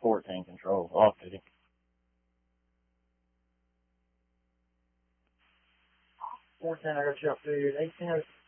14 controls off duty. 14, I got you up to 1806.